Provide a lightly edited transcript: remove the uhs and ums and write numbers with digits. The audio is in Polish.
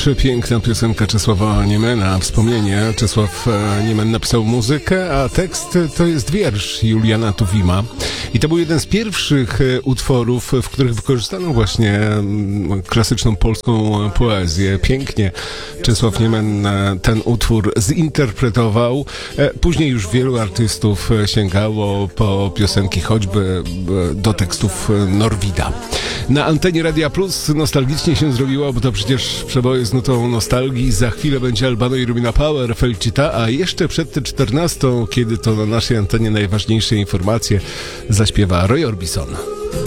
Przepiękna piosenka Czesława Niemena, wspomnienie. Czesław Niemen napisał muzykę, a tekst to jest wiersz Juliana Tuwima. I to był jeden z pierwszych utworów, w których wykorzystano właśnie klasyczną polską poezję. Pięknie Czesław Niemen ten utwór zinterpretował. Później już wielu artystów sięgało po piosenki, choćby do tekstów Norwida. Na antenie Radia Plus nostalgicznie się zrobiło, bo to przecież przeboje z nutą nostalgii. Za chwilę będzie Albano i Romina Power, Felicita, a jeszcze przed 14, kiedy to na naszej antenie najważniejsze informacje zaśpiewa Roy Orbison.